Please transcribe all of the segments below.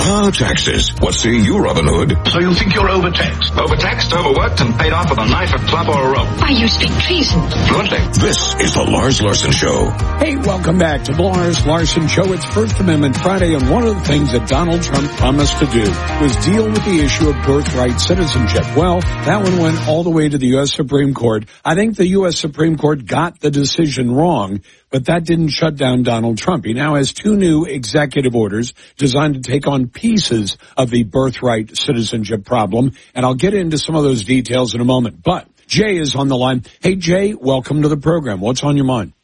Taxes. What say you, Robin Hood? So you think you're overtaxed? Overtaxed, overworked, and paid off with a knife, a club, or a rope. Why, you speak treason. Fluently. This is the Lars Larson Show. Hey, welcome back to the Lars Larson Show. It's First Amendment Friday, and one of the things that Donald Trump promised to do was deal with the issue of birthright citizenship. Well, that one went all the way to the U.S. Supreme Court. I think the U.S. Supreme Court got the decision wrong, but that didn't shut down Donald Trump. He now has 2 new executive orders designed to take on pieces of the birthright citizenship problem, and I'll get into some of those details in a moment. But Jay is on the line. Hey, Jay, welcome to the program. What's on your mind?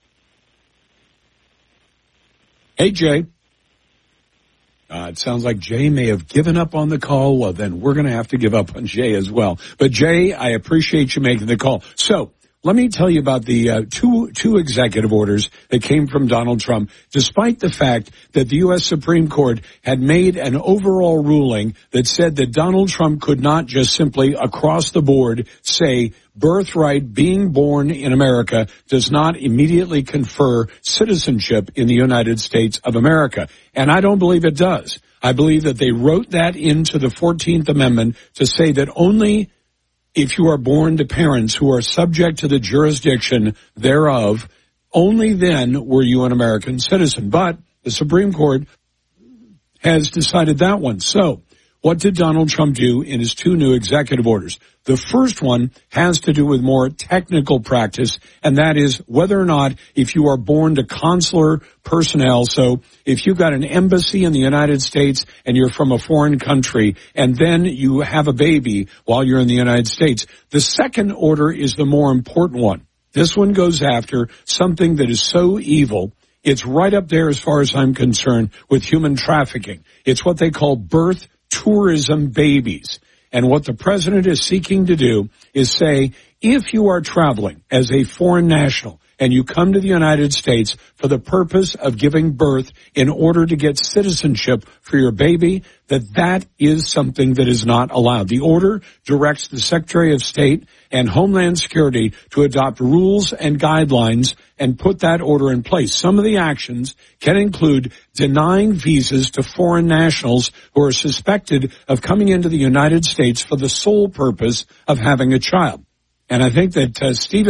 Hey, Jay. It sounds like Jay may have given up on the call. Well, then we're going to have to give up on Jay as well. But, Jay, I appreciate you making the call. So let me tell you about the two executive orders that came from Donald Trump, despite the fact that the U.S. Supreme Court had made an overall ruling that said that Donald Trump could not just simply across the board say birthright, being born in America, does not immediately confer citizenship in the United States of America. And I don't believe it does. I believe that they wrote that into the 14th Amendment to say that only if you are born to parents who are subject to the jurisdiction thereof, only then were you an American citizen. But the Supreme Court has decided that one. So what did Donald Trump do in his 2 new executive orders? The first one has to do with more technical practice, and that is whether or not if you are born to consular personnel, so if you've got an embassy in the United States and you're from a foreign country and then you have a baby while you're in the United States, the second order is the more important one. This one goes after something that is so evil. It's right up there as far as I'm concerned with human trafficking. It's what they call birth tourism babies. And what the president is seeking to do is say, if you are traveling as a foreign national and you come to the United States for the purpose of giving birth in order to get citizenship for your baby, that is something that is not allowed. The order directs the Secretary of State and Homeland Security to adopt rules and guidelines and put that order in place. Some of the actions can include denying visas to foreign nationals who are suspected of coming into the United States for the sole purpose of having a child. And I think that Stephen